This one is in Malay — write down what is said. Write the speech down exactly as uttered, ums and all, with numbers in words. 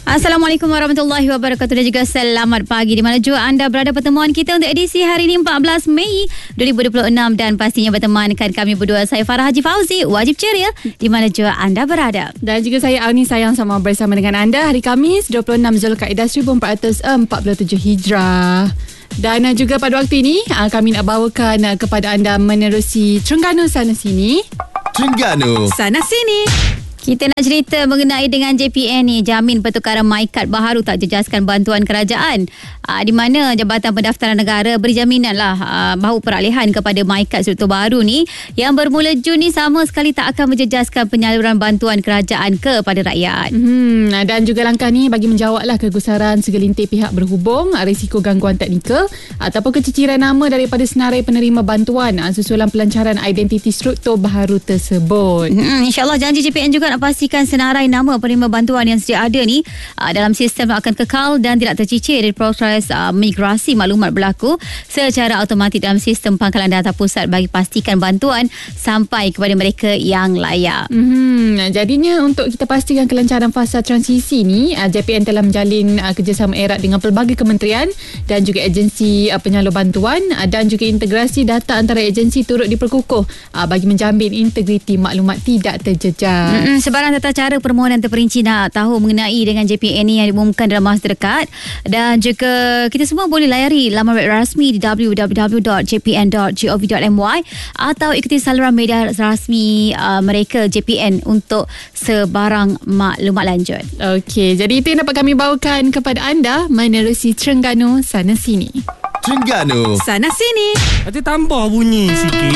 Assalamualaikum warahmatullahi wabarakatuh dan juga selamat pagi di mana jua anda berada. Pertemuan kita untuk edisi hari ini empat belas Mei dua ribu dua puluh enam dan pastinya bertemankan kami berdua, saya Farah Haji Fauzi, wajib ceria di mana jua anda berada. Dan juga saya Auni sayang sama bersama dengan anda hari Khamis dua puluh enam Zulkaidah seribu empat ratus empat puluh tujuh Hijrah. Dan uh, juga pada waktu ini uh, kami nak bawakan uh, kepada anda menerusi Terengganu Sana Sini. Terengganu Sana Sini. Kita nak cerita mengenai dengan J P N ni, jamin pertukaran MyCard baharu tak jejaskan bantuan kerajaan. Aa, di mana Jabatan Pendaftaran Negara beri jaminan lah aa, bahawa peralihan kepada MyCard struktur baru ni yang bermula Jun ni sama sekali tak akan menjejaskan penyaluran bantuan kerajaan kepada rakyat. Hmm, dan juga langkah ni bagi menjawablah kegusaran segelintir pihak berhubung risiko gangguan teknikal ataupun keciciran nama daripada senarai penerima bantuan aa, susulan pelancaran identiti struktur baharu tersebut. Hmm, InsyaAllah janji J P N juga nak pastikan senarai nama penerima bantuan yang sedia ada ni uh, dalam sistem akan kekal dan tidak tercicir dari proses uh, migrasi maklumat berlaku secara automatik dalam sistem pangkalan data pusat bagi pastikan bantuan sampai kepada mereka yang layak. Hmm, jadinya untuk kita pastikan kelancaran fasa transisi ni, uh, J P N telah menjalin uh, kerjasama erat dengan pelbagai kementerian dan juga agensi uh, penyalur bantuan uh, dan juga integrasi data antara agensi turut diperkukuh uh, bagi menjamin integriti maklumat tidak terjejas. Mm-mm. Sebarang tata cara permohonan terperinci nak tahu mengenai dengan J P N ni yang diumumkan dalam masa terdekat, dan juga kita semua boleh layari laman web rasmi di w w w dot j p n dot gov dot m y atau ikuti saluran media rasmi uh, mereka J P N untuk sebarang maklumat lanjut. Okey, jadi itu yang dapat kami bawakan kepada anda menerusi Terengganu Sana Sini. Terengganu Sana Sini. Ada tambah bunyi sikit.